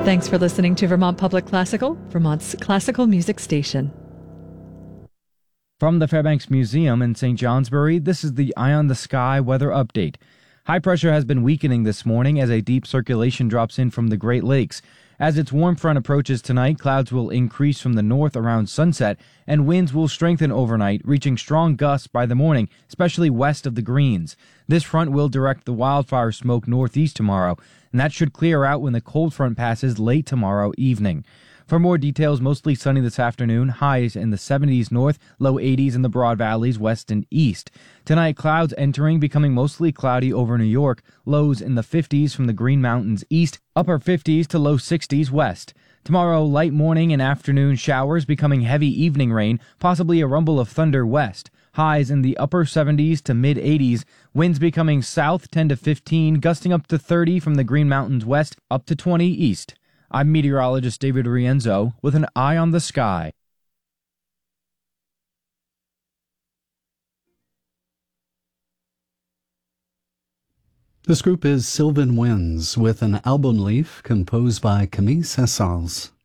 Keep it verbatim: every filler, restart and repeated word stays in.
Thanks for listening to Vermont Public Classical, Vermont's classical music station. From the Fairbanks Museum in Saint Johnsbury, this is the Eye on the Sky weather update. High pressure has been weakening this morning as a deep circulation drops in from the Great Lakes. As its warm front approaches tonight, clouds will increase from the north around sunset, and winds will strengthen overnight, reaching strong gusts by the morning, especially west of the Greens. This front will direct the wildfire smoke northeast tomorrow, and that should clear out when the cold front passes late tomorrow evening. For more details, mostly sunny this afternoon, highs in the seventies north, low eighties in the Broad Valleys west and east. Tonight, clouds entering, becoming mostly cloudy over New York, lows in the fifties from the Green Mountains east, upper fifties to low sixties west. Tomorrow, light morning and afternoon showers, becoming heavy evening rain, possibly a rumble of thunder west. Highs in the upper seventies to mid eighties, winds becoming south ten to fifteen, gusting up to thirty from the Green Mountains west, up to twenty east. I'm meteorologist David Rienzo with an eye on the sky. This group is Sylvan Winds with an album leaf composed by Camille Saint-Saëns.